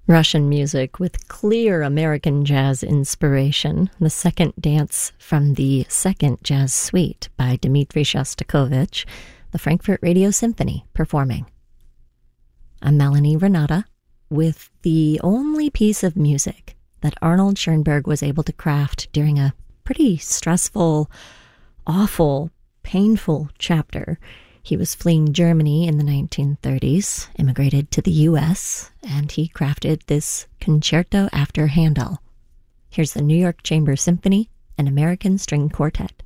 Russian music with clear American jazz inspiration, the second dance from the Second Jazz Suite by Dmitri Shostakovich, the Frankfurt Radio Symphony performing. I'm Melanie Renata with the only piece of music that Arnold Schoenberg was able to craft during a pretty stressful, awful, painful chapter. He was fleeing Germany in the 1930s, immigrated to the U.S., and he crafted this concerto after Handel. Here's the New York Chamber Symphony and American String Quartet.